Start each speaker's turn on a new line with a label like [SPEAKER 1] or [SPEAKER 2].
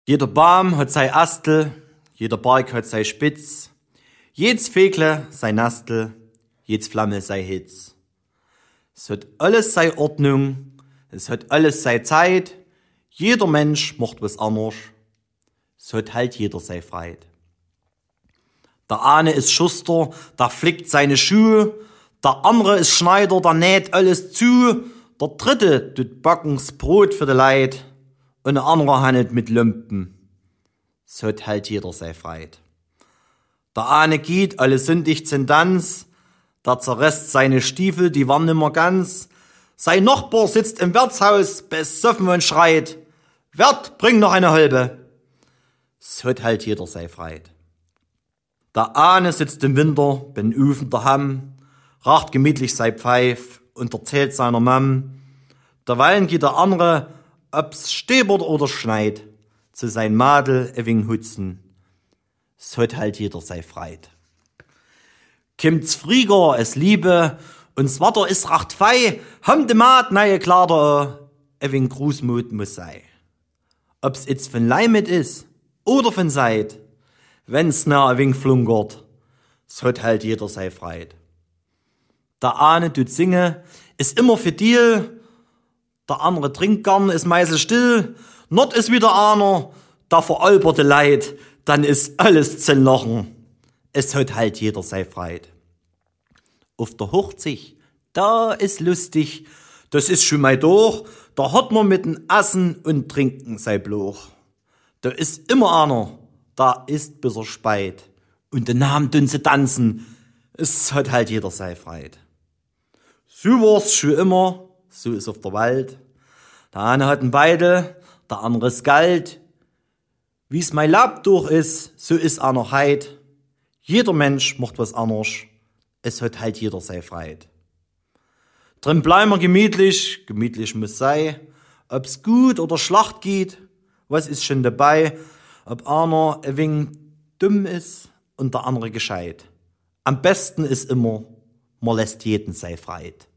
[SPEAKER 1] Jeder Baum hat sei Astel, jeder Berg hat sei Spitz, jedes Vögle sei Nastel, jedes Flamme sei Hitz. Es hat alles sei Ordnung, es hat alles sei Zeit, jeder Mensch macht was anders, es hat halt jeder sei Freit. Der eine ist Schuster, der flickt seine Schuhe, der andere ist Schneider, der näht alles zu, der dritte tut backen's Brot für die Leid und der andere handelt mit Lumpen. Es hat halt jeder sei Freit. Der eine geht, alle sündigt zum Tanz, der zerresst seine Stiefel, die waren nimmer ganz. Sein Nachbar sitzt im Wirtshaus besoffen und schreit, Wirt, bring noch eine Holbe. Es hat halt jeder sei Freit. Der eine sitzt im Winter, ben Ufen daheim, raucht gemütlich sei Pfeif und erzählt seiner Mam. Derweilen geht der andere, ob's stäbert oder schneit, zu sein Madel ewing hutzen. Es hat halt jeder sei Freit. Kimmt's Frieger, es Liebe, und's Watter is racht fei, ham de Maat neue Kleider, ewing Grußmut muss sei. Ob's itz von Leimet is oder von Seid, wenn's na ewing flunkert, es hat halt jeder sei Freit. Der eine tut singe, is immer für Deal, der andere trinkt gern, is meisel still, not is wieder einer, der veralberte Leid, dann ist alles zu lachen. Es hat halt jeder sei Freit. Auf der Hochzeit, da ist lustig, das ist schon mal durch, da hat man mit dem Essen und Trinken sei Bloch. Da ist immer einer, da ist bis er speit, und den Namen tun sie tanzen, es hat halt jeder sei Freit. So war's schon immer, so ist auf der Welt. Der eine hat einen Beidel, der andere ist Geld. Wie's mein Lab durch ist, so ist einer heit. Jeder Mensch macht was anders, es hat halt jeder sei Freit. Drin bleiben wir gemütlich, gemütlich muss sei. Ob's gut oder schlecht geht, was ist schon dabei, ob einer ein wenig dumm ist und der andere gescheit. Am besten ist immer, man lässt jeden sei Freit.